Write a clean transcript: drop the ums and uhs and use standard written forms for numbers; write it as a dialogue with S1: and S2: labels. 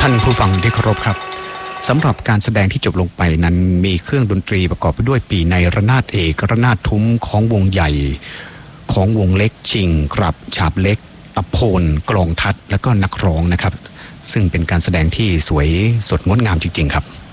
S1: ท่านผู้ฟังที่เคารพครับสำหรับการแสดงที่จบลงไปนั้นมีเครื่องดนตรีประกอบไปด้วยปีในระนาดเอกระนาดทุ้มของวงใหญ่ของวงเล็กชิงกรับฉาบเล็กตะโพนกลองทัดและก็นักร้องนะครับซึ่งเป็นการแสดงที่สวยสดงดงามจริงๆครับ